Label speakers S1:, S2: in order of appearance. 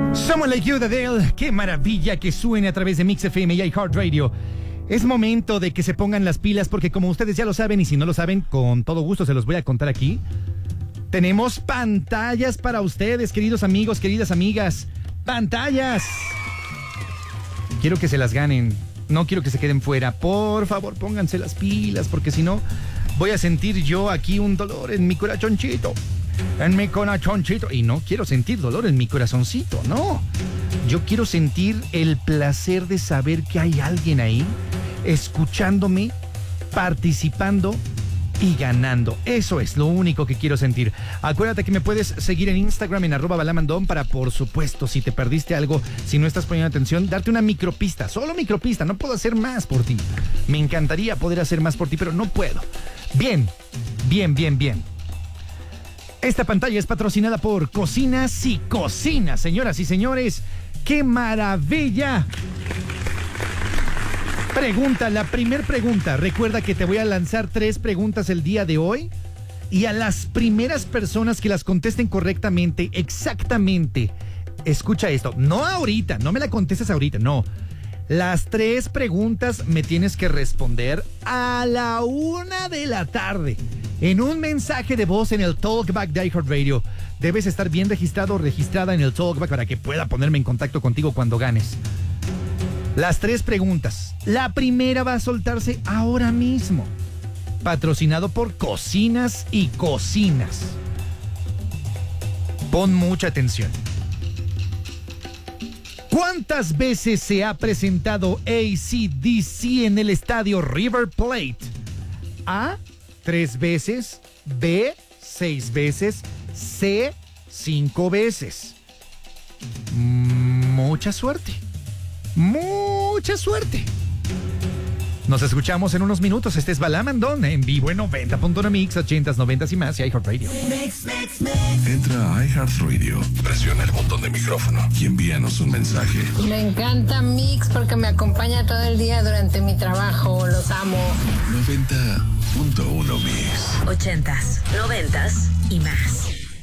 S1: Someone Like You de Adele. Qué maravilla que suene a través de Mix FM y iHeartRadio. Es momento de que se pongan las pilas porque como ustedes ya lo saben y si no lo saben, con todo gusto se los voy a contar aquí. Tenemos pantallas para ustedes, queridos amigos, queridas amigas. ¡Pantallas! Quiero que se las ganen. No quiero que se queden fuera. Por favor, pónganse las pilas porque si no, voy a sentir yo aquí un dolor en mi corazoncito. En mi corazoncito. Y no quiero sentir dolor en mi corazoncito, no. Yo quiero sentir el placer de saber que hay alguien ahí, escuchándome, participando y ganando. Eso es lo único que quiero sentir. Acuérdate que me puedes seguir en Instagram en @balamandón para, por supuesto, si te perdiste algo, si no estás poniendo atención, darte una micropista, solo micropista. No puedo hacer más por ti. Me encantaría poder hacer más por ti, pero no puedo. Bien. Esta pantalla es patrocinada por Cocinas y Cocinas, señoras y señores. ¡Qué maravilla! La primer pregunta. Recuerda que te voy a lanzar 3 preguntas el día de hoy. Y a las primeras personas que las contesten correctamente, exactamente. Escucha esto. No ahorita, no me la contestes ahorita, no. Las 3 preguntas me tienes que responder a la 1 de la tarde. En un mensaje de voz en el Talkback de iHeartRadio. Debes estar bien registrado o registrada en el Talkback para que pueda ponerme en contacto contigo cuando ganes. Las 3 preguntas. La primera va a soltarse ahora mismo. Patrocinado por Cocinas y Cocinas. Pon mucha atención. ¿Cuántas veces se ha presentado AC/DC en el estadio River Plate? A, 3 veces. B, 6 veces. C, 5 veces. Mucha suerte. Mucha suerte. Nos escuchamos en unos minutos. Este es Balamandón en vivo en 90.1 Mix, 80s, 90s y más y iHeartRadio.
S2: Entra a iHeartRadio, presiona el botón de micrófono y envíanos un mensaje.
S3: Me encanta Mix porque me acompaña todo el día durante mi trabajo. Los amo.
S2: 90.1 Mix.
S4: 80s, 90s y más.